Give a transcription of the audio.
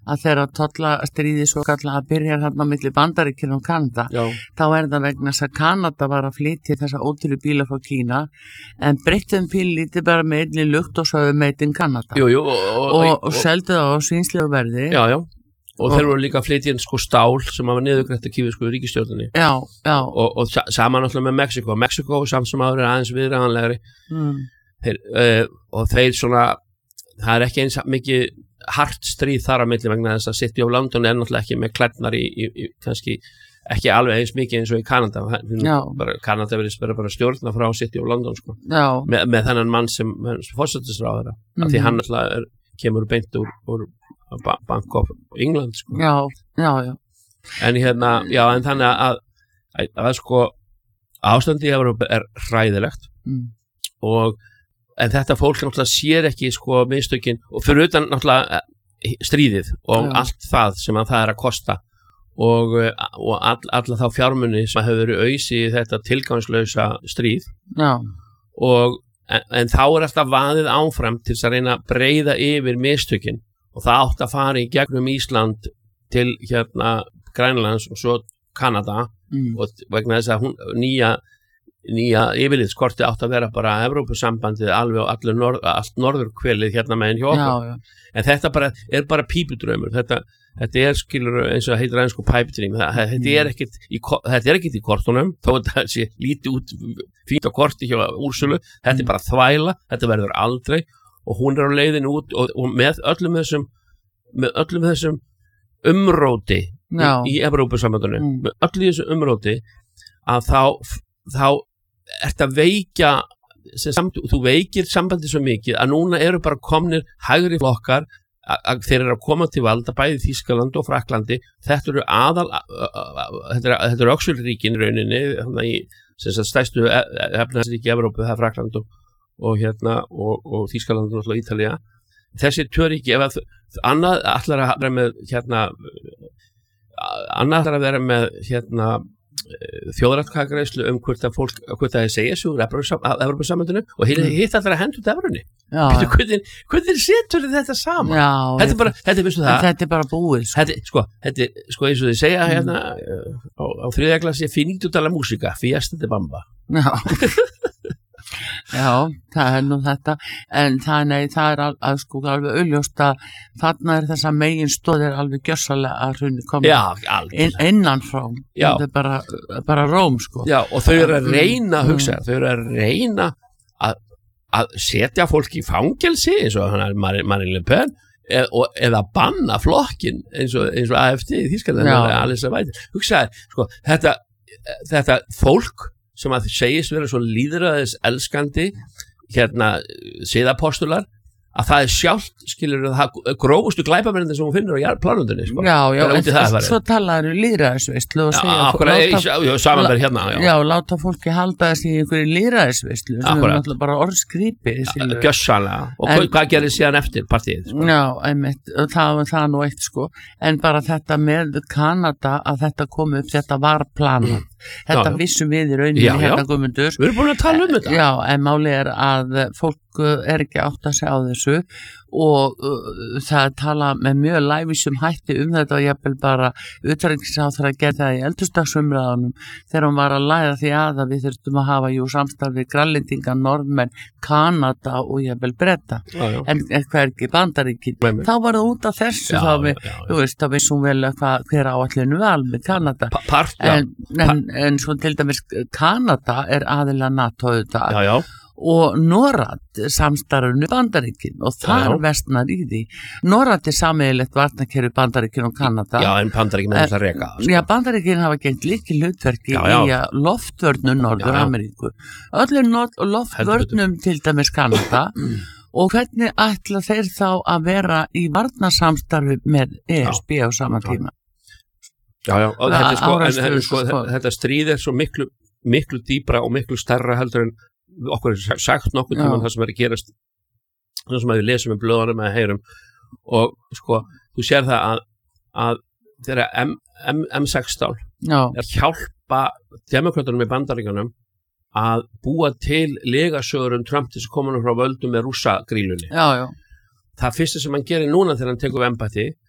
að þegar tollastríði svo kallar að byrja hérna á milli Bandaríkjanna og Kanada, þá það vegna þess að Kanada var að flytja þessa ótrúlega bíla frá Kína, en breyttum pínlítið bara með einni lukt og sögðu made in Kanada. Og seldu það á svínslegu verði. Og þeir voru líka að flytja inn sko stál sem hafa niðurgreitt að kífisku ríkisstjórninni. Og saman náttúrulega með Mexiko. Mexiko samt sem áður aðeins viðræðanlegri. Og þeir svona, það ekki eins mikið hart stríð þar á milli vegna þess að City of London náttúrulega ekki með klærnar í kannski ekki alveg eins mikið eins og í Kanada. Kanada verið bara stjórna frá City of London sko. Með þennan mann sem forsætisráðherra. Því hann náttúrulega kemur beint úr Bank of England sko. En hérna, en þannig að sko ástandi í Evrópu hræðilegt en þetta fólk náttúrulega sér ekki sko mistökin og fyrir utan náttúrulega stríðið og allt það sem það að kosta og alla þá fjármuni sem hefur verið ausi í þetta tilgangslausa stríð en þá alltaf vaðið áfram til þess að reyna að breiða yfir mistökin og það átt að fara í gegnum Ísland til hérna Grænlands og svo Kanada og vegna þess að nýja yfirlitskorti átt að vera bara Evrópusambandið alveg og allt norðurkvelið hérna megin hjá okkur. En þetta bara pípudraumur. Þetta skilur eins og það heitir ensku pipe dream. Þetta ekkert í kortunum þó þetta sé lítið út fínt á korti hjá Úrsulu. Þetta bara þvæla, þetta verður aldrei og hún á leiðin út og með öllum þessum umróti í Evrópusambandinu, með öllu þessu umróti að þá ert að veikja þú veikir sambandi svo mikið að núna eru bara komnir hægri flokkar að þeir eru að koma til valda bæði Þýskaland og Frakklandi. Þetta eru öxulríkin rauninni í stærstu efnahagsríki Evrópu, það Frakkland og Þýskaland og Ítalía. Þessi tvöríki, ef annað ætlar að vera með þjóðaratkvæðagreiðslu hvort það segja sig úr Evrópusambandinu og hitt ætlar að henda út evrunni. Hvernig setur þetta saman? Þetta bara búið. Þetta eins og þið segja hérna á þriðja klasi finito dalla musica, fiesta de bamba. Það nú þetta en það sko alveg augljóst að þarna þessa megin stóðir alveg gjörsalega að hrunni komið innan frá þetta bara Róm sko. Og þau eru að reyna að hugsa, þau eru að reyna að setja fólk í fangelsi eins og Marine Le Pen eða banna flokkin eins og AFD í Þýskalandi. Hugsaði sko þetta fólk sem að segist vera svo líðræðis elskandi siðapostular að það sjálft skilur það grófustu glæpamennir sem hún finnur á plánundinni sko. Svo talaður lýðræðisveislu og segja samanverð hérna láta fólki halda þessi í einhverju lýðræðisveislu sem er náttúrulega bara orðskrípi gjössalega og hvað gerir síðan eftir partíið sko. Einmitt, það nú eitt sko en bara þetta með Kanada að þetta kom upp, þetta var planað þetta vissum við í rauninni hérna Guðmundur. Við erum búin að tala þetta. En máli er að fólk ekki átt að segja á þessu og það tala með mjög lævísum hætti þetta og jafnvel bara utanríkisráðherra gerði það í eldhúsdagsumræðunum þegar hún var að læra því að við þurftum að hafa samstarfi Grænlendinga, Norðmenn, Kanada og jafnvel Breta en hvað ekki Bandaríkin þá var það út af þessu þá vissum vel hver áætlinu var með Kanada en svo til dæmis Kanada er aðilega NATO auðvitað og NORAD samstarfinu Bandaríkin og þar vestnar í því. NORAD er sameiginlegt varnarkerfi Bandaríkin og Kanada. En Bandaríkin er alltaf reka. Bandaríkin hafa gengt lykilhlutverki í loftvörnum Norður-Ameríku. Öllum loftvörnum til dæmis Kanada og hvernig ætla þeir þá að vera í varnarsamstarfi með ESB á sama tíma? Þetta stríð er svo miklu dýpra og miklu stærra heldur en okkur er sagt nokkuð tíma það sem er að gerast það sem við lesum í blöðunum eða heyrum og sko, þú sér það að þegar M16 er hjálpa demokratunum í Bandaríkjunum að búa til legasögur Trump til þess að koma frá völdum með rússagrílunni það fyrsta sem hann gerir núna þegar hann tekur embætti